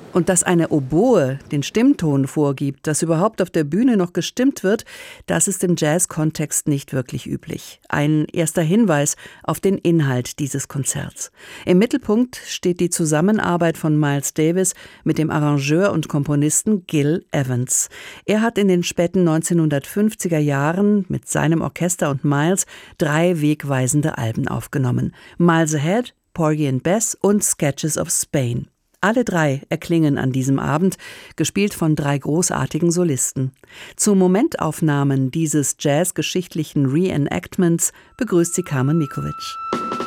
Und dass eine Oboe den Stimmton vorgibt, dass überhaupt auf der Bühne noch gestimmt wird, das ist im Jazz-Kontext nicht wirklich üblich. Ein erster Hinweis auf den Inhalt dieses Konzerts. Im Mittelpunkt steht die Zusammenarbeit von Miles Davis mit dem Arrangeur und Komponisten Gil Evans. Er hat in den späten 1950er Jahren mit seinem Orchester und Miles 3 wegweisende Alben aufgenommen. Miles Ahead, Porgy and Bess und Sketches of Spain. Alle 3 erklingen an diesem Abend, gespielt von 3 großartigen Solisten. Zu Momentaufnahmen dieses jazzgeschichtlichen Reenactments begrüßt sie Carmen Mikovic.